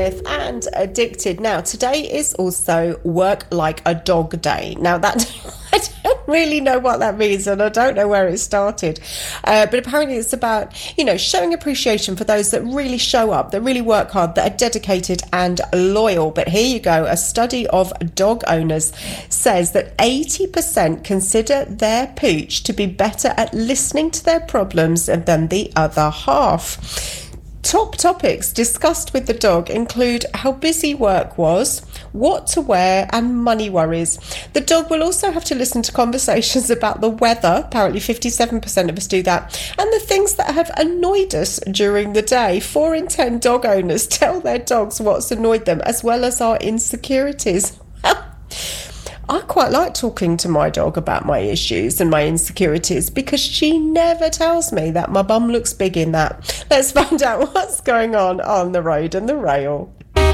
Smith and Addicted. Now, today is also Work Like a Dog Day. Now, that I don't really know what that means, and I don't know where it started. But apparently it's about, showing appreciation for those that really show up, that really work hard, that are dedicated and loyal. But here you go. A study of dog owners says that 80% consider their pooch to be better at listening to their problems than the other half. Top topics discussed with the dog include how busy work was, what to wear, and money worries. The dog will also have to listen to conversations about the weather. Apparently 57% of us do that. And the things that have annoyed us during the day. 4 in 10 dog owners tell their dogs what's annoyed them, as well as our insecurities. I quite like talking to my dog about my issues and my insecurities because she never tells me that my bum looks big in that. Let's find out what's going on the road and the rail.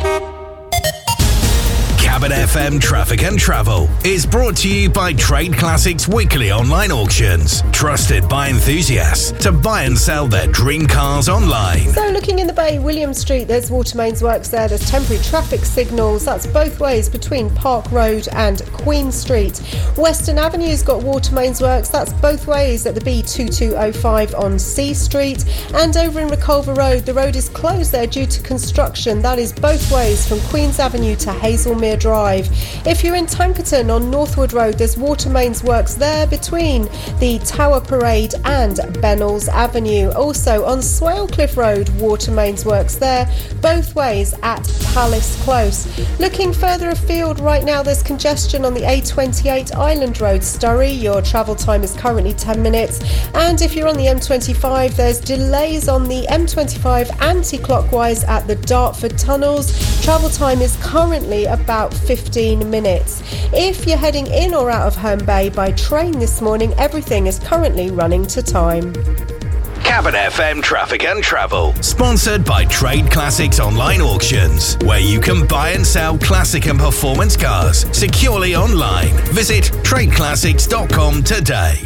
Cabin FM Traffic and Travel is brought to you by Trade Classics Weekly Online Auctions. Trusted by enthusiasts to buy and sell their dream cars online. So looking in the Bay, William Street, there's water mains works there. There's temporary traffic signals. That's both ways between Park Road and Queen Street. Western Avenue's got water mains works. That's both ways at the B2205 on C Street. And over in Reculver Road, the road is closed there due to construction. That is both ways from Queen's Avenue to Hazelmere Drive. If you're in Tankerton on Northwood Road, there's water mains works there between the Tower Parade and Bennells Avenue. Also on Swalecliffe Road, water mains works there both ways at Palace Close. Looking further afield right now, there's congestion on the A28 Island Road, Surrey. Your travel time is currently 10 minutes. And if you're on the M25, there's delays on the M25 anti-clockwise at the Dartford tunnels. Travel time is currently about 15 minutes. If you're heading in or out of Herne Bay by train this morning, everything is currently running to time. Cabin FM Traffic and Travel, sponsored by Trade Classics Online Auctions, where you can buy and sell classic and performance cars securely online. Visit tradeclassics.com today.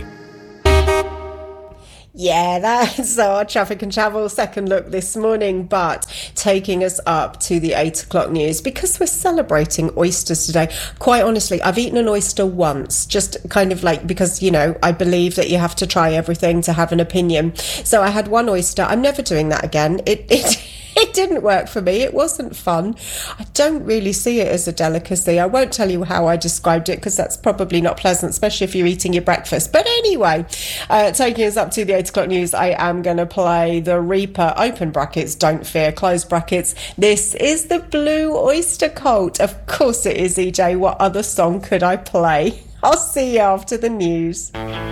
Yeah, that's our Traffic and Travel second look this morning, but taking us up to the 8 o'clock news because we're celebrating oysters today. Quite honestly, I've eaten an oyster once, just kind of like because, I believe that you have to try everything to have an opinion. So I had one oyster. I'm never doing that again. It didn't work for me. It wasn't fun. I don't really see it as a delicacy. I won't tell you how I described it because that's probably not pleasant, especially if you're eating your breakfast. But anyway, taking us up to the 8 o'clock news, I am going to play The Reaper, open brackets, Don't Fear, close brackets. This is the Blue Oyster Cult. Of course it is, EJ. What other song could I play? I'll see you after the news.